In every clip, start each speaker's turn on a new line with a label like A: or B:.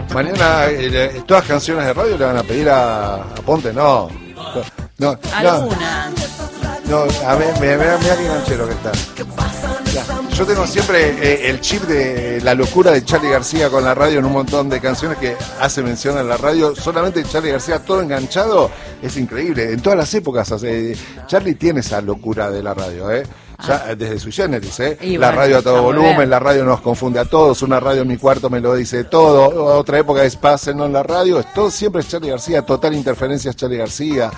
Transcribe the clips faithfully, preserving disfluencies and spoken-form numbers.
A: Mañana eh, todas canciones de radio le van a pedir a, a Ponte, no. No, no,
B: alguna.
A: No, a ver, mira, mira, mira qué ganchero que está. Ya. Yo tengo siempre eh, el chip de la locura de Charly García con la radio en un montón de canciones que hace mención a la radio. Solamente Charly García todo enganchado, es increíble. En todas las épocas, eh, Charly tiene esa locura de la radio, ¿eh? Ya, ah. Desde su generis, ¿eh? Y la bueno, radio a todo volumen, bien. La radio nos confunde a todos, una radio en mi cuarto me lo dice todo, otra época es Pásenlo en la radio, es todo siempre es Charly García, total interferencia es Charly García,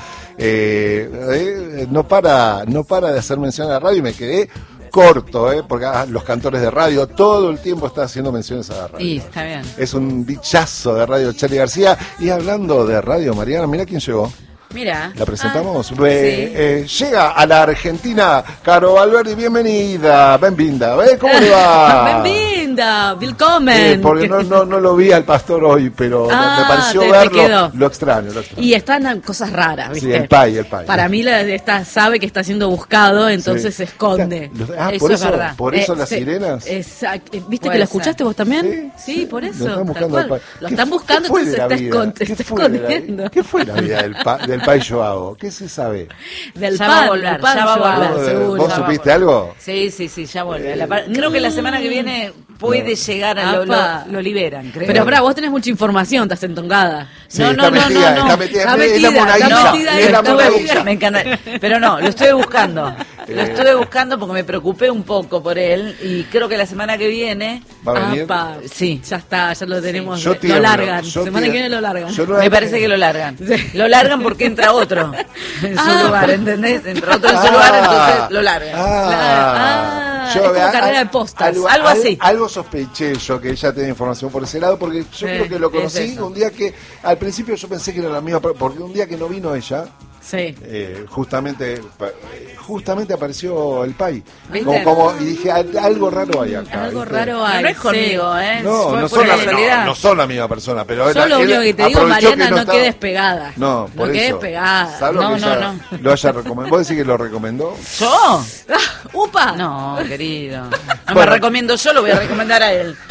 A: eh, eh, no para, no para de hacer mención a la radio y me quedé corto, ¿eh? Porque ah, los cantores de radio todo el tiempo está haciendo menciones a la radio.
B: Sí, está bien.
A: Es un bichazo de radio Charly García. Y hablando de radio, Mariana, mira quién llegó.
B: Mira.
A: ¿La presentamos?
B: Ah,
A: eh,
B: sí.
A: eh, llega a la Argentina Caro Valverde, bienvenida, benvinda. ¿Eh? ¿Cómo le va?
B: Benvinda, willkommen.
A: Eh, porque no, no, no lo vi al pastor hoy, pero
B: ah,
A: me pareció
B: te,
A: verlo.
B: Te quedó.
A: Lo extraño, lo extraño.
B: Y están cosas raras, ¿viste?
A: Sí, el pay, el pay.
B: Para mí la, está, sabe que está siendo buscado, entonces sí. se esconde.
A: Ah,
B: eso
A: por
B: es
A: eso,
B: verdad.
A: por eso
B: eh,
A: las
B: sí,
A: sirenas.
B: Exacto. ¿Viste que lo escuchaste vos también? Sí, sí, sí, por eso.
A: Lo, están buscando,
B: lo están buscando, entonces se está, escond
A: ¿Qué
B: está
A: fue
B: escondiendo.
A: La, ¿Qué fue la vida del, pa, del pay Joao? ¿Qué se sabe?
B: Del
C: ya
B: pan,
C: va a volver,
B: pan,
C: ya va a volver,
A: ¿Vos,
C: seguro.
A: ¿Vos supiste algo?
C: Sí, sí, sí, ya vuelve. La, creo que la semana que viene puede no. llegar a lo, lo, lo liberan, creo.
B: Pero pará, vos tenés mucha información, estás entongada.
A: Sí,
B: no,
A: está
B: no,
A: metida,
B: no, no,
A: está metida,
B: está
A: metida,
B: metida,
A: está
B: está metida,
A: es la
B: está
A: monadilla.
C: Me encanta. Pero no, lo estuve buscando. Lo estuve buscando porque me preocupé un poco por él y creo que la semana que viene
A: va a venir.
B: Apa, sí, ya está, ya lo tenemos.
A: Sí. Yo
B: lo
A: tiemblo,
B: largan.
A: yo
B: semana que viene lo largan.
C: No me parece que lo largan. Sí. Lo largan porque entra otro en su
B: ah.
C: lugar, ¿entendés? Entra otro en su ah. lugar, entonces lo largan.
A: Ah.
B: ah.
A: Yo,
B: es como
A: a,
B: carrera
A: a,
B: de postas.
C: Algo, algo así.
A: Algo sospeché yo que ella tenía información por ese lado, porque yo eh, creo que lo conocí es un día que, al principio yo pensé que era la misma, porque un día que no vino ella,
B: sí.
A: eh, justamente justamente apareció el pay. Como, como, y dije, algo raro hay acá.
B: Algo
A: ¿viste?
B: raro hay.
C: No es conmigo, ¿eh?
A: No, no son, la, no, no son la misma persona, pero
B: yo
A: él,
B: lo único que te digo, Mariana,
A: no,
B: no
A: estaba...
B: quedes pegada.
A: No, por
B: no
A: eso.
B: quedes pegada.
A: Salvo
B: no,
A: que
B: no,
A: no.
B: no.
A: Lo haya recomendado. ¿Vos decís que lo recomendó?
C: ¿Yo?
B: Ah, ¡Upa!
C: No, querido. No bueno. me recomiendo yo, lo voy a recomendar a él.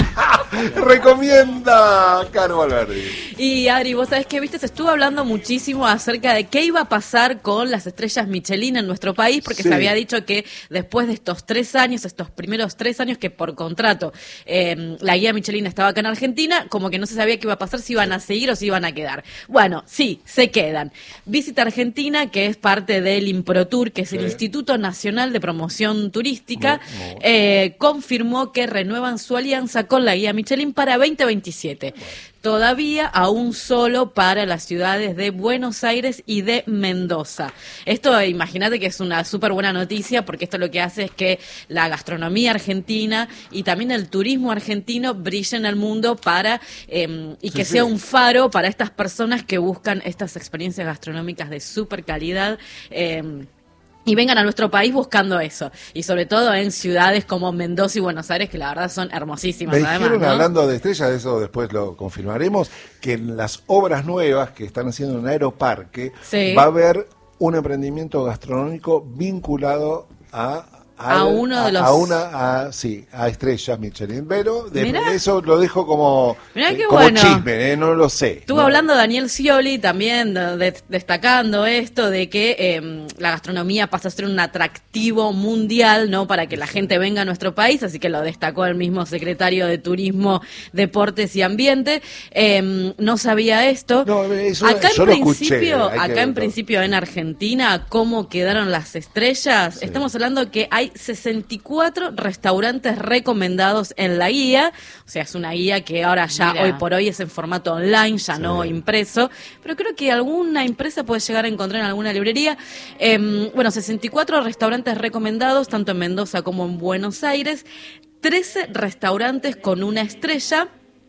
A: Recomienda Caro Valverde.
B: Y Adri, vos sabés que viste, se estuvo hablando muchísimo acerca de qué iba a pasar con las estrellas Michelin en nuestro país, porque sí. se había dicho que después de estos tres años, estos primeros tres años que por contrato eh, la guía Michelin estaba acá en Argentina, como que no se sabía qué iba a pasar, si iban a seguir o si iban a quedar. Bueno, sí, se quedan. Visita Argentina, que es parte del IMPROTUR, que es sí. el Instituto Nacional de Promoción Turística, no, no. Eh, confirmó que renuevan su alianza con la guía Michelin para veinte veintisiete. Bueno. Todavía aún solo para las ciudades de Buenos Aires y de Mendoza. Esto, imagínate que es una súper buena noticia, porque esto lo que hace es que la gastronomía argentina y también el turismo argentino brille en el mundo para eh, y que sí, sea sí. un faro para estas personas que buscan estas experiencias gastronómicas de súper calidad. Eh, Y vengan a nuestro país buscando eso. Y sobre todo en ciudades como Mendoza y Buenos Aires, que la verdad son hermosísimas.
A: Me
B: además,
A: dijeron,
B: ¿no?
A: hablando de estrellas, eso después lo confirmaremos, que en las obras nuevas que están haciendo en Aeroparque,
B: sí.
A: va a haber un emprendimiento gastronómico vinculado a...
B: A, a uno de los...
A: A una, a, sí, a estrellas Michelin. Pero de, eso lo dejo como,
B: Mirá qué
A: como
B: bueno.
A: chisme, ¿eh? No lo sé.
B: Estuvo
A: no.
B: hablando Daniel Scioli también, de, de, destacando esto de que eh, la gastronomía pasa a ser un atractivo mundial, ¿no? Para que la gente venga a nuestro país, así que lo destacó el mismo secretario de Turismo, Deportes y Ambiente. Eh, no sabía esto.
A: No, eso,
B: acá
A: yo
B: en
A: lo
B: principio,
A: escuché,
B: acá en principio en Argentina, ¿cómo quedaron las estrellas? Sí. Estamos hablando que hay sesenta y cuatro restaurantes recomendados en la guía, o sea, es una guía que ahora ya Mira. hoy por hoy es en formato online, ya sí. no impreso, pero creo que alguna empresa puede llegar a encontrar en alguna librería. Eh, bueno, sesenta y cuatro restaurantes recomendados, tanto en Mendoza como en Buenos Aires, trece restaurantes con una estrella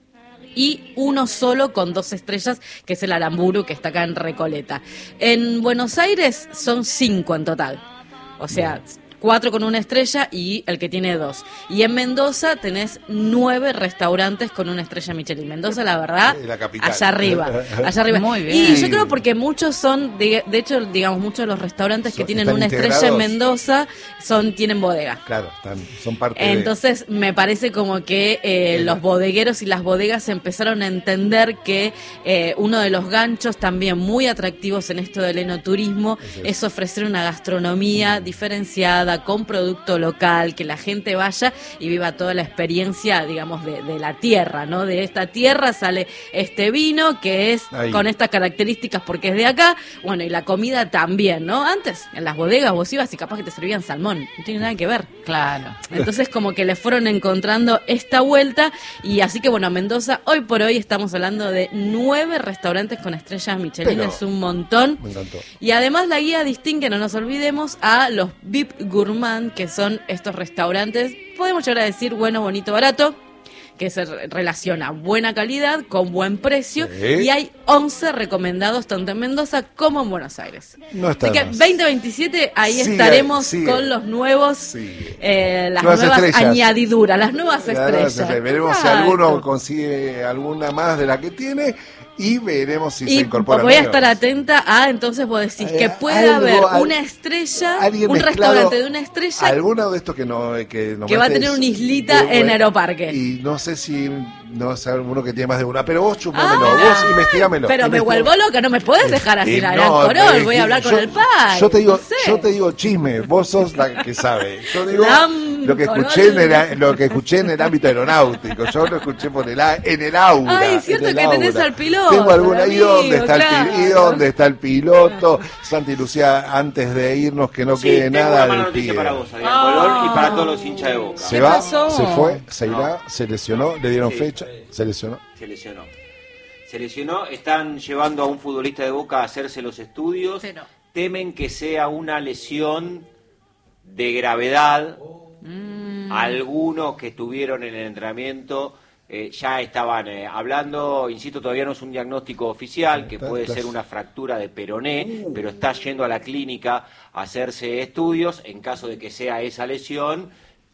B: y uno solo con dos estrellas, que es el Aramburu, que está acá en Recoleta. En Buenos Aires son cinco en total, o sea... cuatro con una estrella y el que tiene dos. Y en Mendoza tenés nueve restaurantes con una estrella Michelin. Mendoza, la verdad,
A: la capital.
B: allá arriba, allá arriba.
C: Muy bien.
B: Y yo creo porque muchos son, de, de hecho, digamos, muchos de los restaurantes que
A: Son-
B: tienen
A: están
B: una estrella
A: integrados.
B: en Mendoza son tienen bodega.
A: Claro, están, son parte de...
B: Entonces me parece como que eh, los bodegueros y las bodegas empezaron a entender que eh, uno de los ganchos también muy atractivos en esto del enoturismo es, es ofrecer una gastronomía diferenciada, con producto local, que la gente vaya y viva toda la experiencia, digamos, de, de la tierra, ¿no? De esta tierra sale este vino que es
A: Ahí.
B: con estas características porque es de acá, bueno, y la comida también, ¿no? Antes, en las bodegas vos ibas y capaz que te servían salmón, no tiene nada que ver.
C: Claro.
B: Entonces como que le fueron encontrando esta vuelta y así que bueno, Mendoza, hoy por hoy estamos hablando de nueve restaurantes con estrellas Michelin,
A: Pero,
B: es un montón.
A: me encantó.
B: Y además la guía distingue, no nos olvidemos, a los V I P Gourmand, que son estos restaurantes, podemos llegar a decir bueno, bonito, barato, que se re- relaciona buena calidad con buen precio,
A: Sí.
B: y hay once recomendados tanto en Mendoza como en Buenos Aires.
A: No está
B: Así que
A: más.
B: veinte veintisiete ahí
A: Sigue,
B: estaremos
A: sigue.
B: con los nuevos,
A: Sigue.
B: eh, las
A: Nuevas
B: nuevas
A: estrellas.
B: añadiduras, las nuevas
A: Claro,
B: estrellas.
A: entonces, veremos si
B: Exacto.
A: alguno consigue alguna más de la que tiene y veremos si se
B: Y
A: incorpora.
B: voy a estar atenta a, entonces vos decís que
A: Eh,
B: puede
A: algo,
B: haber
A: al-
B: una estrella,
A: Alguien
B: un
A: mezclado,
B: restaurante de una estrella
A: alguno de estos que no que,
B: que va a tener una islita en Aeroparque.
A: Y no sé si no sé alguno que tiene más de una, pero vos chupámelo,
B: Ah,
A: vos investigámelo.
B: pero me
A: investigame.
B: vuelvo loca, no me podés dejar así
A: Eh,
B: la
A: no,
B: gran corol,
A: eh,
B: voy a hablar
A: yo-
B: con el pai.
A: Yo te digo,
B: no sé.
A: yo te digo chisme, vos sos la que sabe. Yo digo
B: Lam,
A: lo que
B: corol.
A: escuché en el, lo que escuché en el ámbito aeronáutico. Yo lo escuché por el a- en el aula.
B: Ay, cierto
A: en el
B: que tenés
A: aula.
B: al piloto,
A: Tengo alguna ¿y
B: amigo,
A: dónde está el
B: claro.
A: pi- y dónde está el piloto? Santi Lucía, antes de irnos que no
D: Sí,
A: quede
D: tengo
A: nada
D: una
A: del
D: mala noticia
A: pibe.
D: para vos, Adrián
B: Ah.
D: Colón, y para todos los hinchas de Boca.
A: Se
B: ¿Qué
A: va,
B: pasó?
A: se fue, se
D: No.
A: irá, se lesionó, le dieron
D: Sí.
A: fecha, se lesionó.
D: Se lesionó. Se lesionó, están llevando a un futbolista de Boca a hacerse los estudios.
B: Pero-
D: Temen que sea una lesión de gravedad.
B: Mm.
D: Algunos que estuvieron en el entrenamiento eh, ya estaban eh, hablando, insisto, todavía no es un diagnóstico oficial, que
A: Está-
D: puede
A: está-
D: ser una fractura de peroné, pero está yendo a la clínica a hacerse estudios. En caso de que sea esa lesión,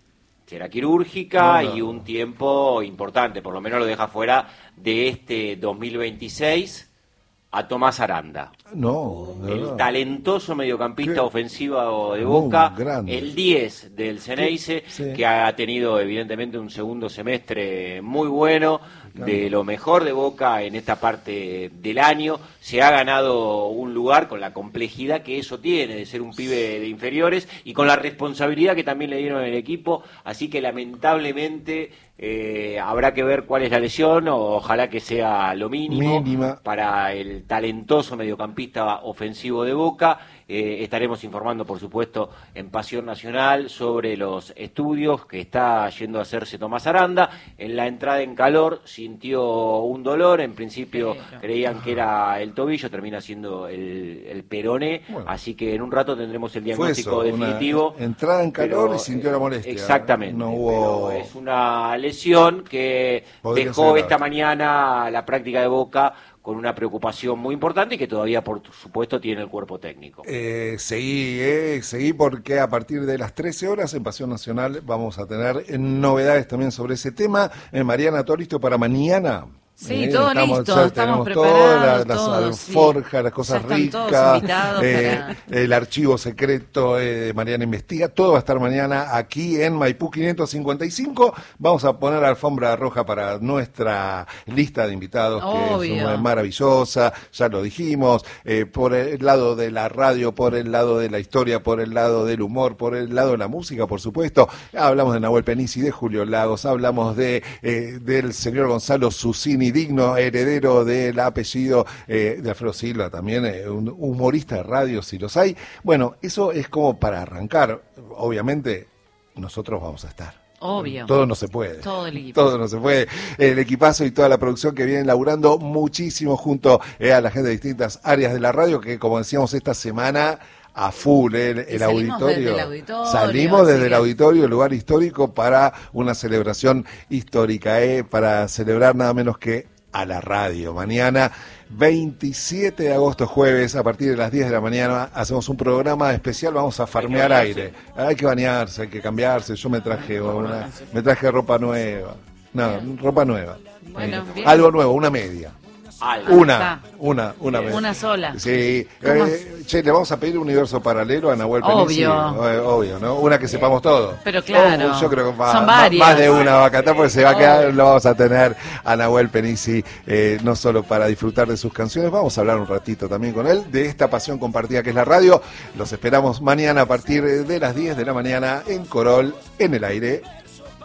D: será quirúrgica
A: No, no.
D: y un tiempo importante, por lo menos lo deja fuera de este dos mil veintiséis a Tomás Aranda.
A: No, de
D: El
A: verdad.
D: talentoso mediocampista
A: Qué-
D: ofensivo de
A: Muy
D: Boca,
A: grande.
D: el diez del Ceneice,
A: Sí.
D: que ha tenido evidentemente un segundo semestre muy bueno, de lo mejor de Boca en esta parte del año. Se ha ganado un lugar con la complejidad que eso tiene de ser un pibe de inferiores y con la responsabilidad que también le dieron en el equipo, así que lamentablemente eh, habrá que ver cuál es la lesión, o ojalá que sea lo mínimo
A: Mínima.
D: para el talentoso mediocampista ofensivo de Boca. Eh, estaremos informando, por supuesto, en Pasión Nacional sobre los estudios que está yendo a hacerse Tomás Aranda. En la entrada en calor sintió un dolor, en principio
B: Pero-
D: creían que era el tobillo, termina siendo el, el peroné,
A: Bueno.
D: así que en un rato tendremos el
A: Fue
D: diagnóstico
A: eso, una
D: definitivo.
A: entrada en calor
D: pero,
A: y sintió la molestia.
D: Exactamente.
A: No hubo...
D: pero es una lesión que
A: Podría
D: dejó
A: ser
D: esta
A: grave.
D: mañana la práctica de Boca con una preocupación muy importante y que todavía, por supuesto, tiene el cuerpo técnico.
A: Eh, seguí, eh, seguí porque a partir de las trece horas en Pasión Nacional vamos a tener eh, novedades también sobre ese tema. Eh, Mariana, ¿todo listo para mañana?
C: Sí, todo listo,
A: ya
C: estamos
A: tenemos
C: preparados,
A: todo, la- las
C: todo,
A: alforjas,
C: sí.
A: las cosas
C: Ya están todos
A: ricas,
C: invitados
A: eh,
C: para-
A: el archivo secreto eh, de Mariana Investiga, todo va a estar mañana aquí en Maipú quinientos cincuenta y cinco. Vamos a poner alfombra roja para nuestra lista de invitados, que
C: Obvio.
A: es maravillosa, ya lo dijimos, eh, por el lado de la radio, por el lado de la historia, por el lado del humor, por el lado de la música, por supuesto. Hablamos de Nahuel Penisi, de Julio Lagos, hablamos de eh, del señor Gonzalo Susini, digno heredero del apellido eh, de Alfredo Silva, también eh, un humorista de radio, si los hay. Bueno, eso es como para arrancar. Obviamente, nosotros vamos a estar.
C: Obvio.
A: Todo no se puede.
C: Todo el equipo.
A: Todo no se puede. El equipazo y toda la producción que viene laburando muchísimo junto eh, a la gente de distintas áreas de la radio, que como decíamos esta semana, a full, eh, el, el
C: salimos
A: auditorio.
C: desde el auditorio,
A: Salimos
C: así
A: desde el
C: que-
A: auditorio, el lugar histórico, para una celebración histórica, eh, para celebrar nada menos que a la radio. Mañana, veintisiete de agosto, jueves, a partir de las diez de la mañana, hacemos un programa especial, vamos a farmear aire. Hay que bañarse, hay que cambiarse. Yo me traje una, me traje ropa nueva. No, ropa nueva.
B: Bueno,
A: eh,
B: bien.
A: algo nuevo, una media.
D: Algo.
A: Una, una, una media.
C: Una sola.
A: Sí. Eh, che, le vamos a pedir un universo paralelo a Nahuel Penisi.
C: Obvio.
A: Eh, obvio, ¿no? Una que sepamos todo.
C: Pero claro.
A: Oh, yo creo que va,
C: Son
A: más,
C: varias.
A: más de una va a cantar porque se va a
C: Obvio.
A: quedar, lo vamos a tener a Nahuel Penisi, eh, no solo para disfrutar de sus canciones, vamos a hablar un ratito también con él de esta pasión compartida que es la radio. Los esperamos mañana a partir de las diez de la mañana en Corol, en el aire.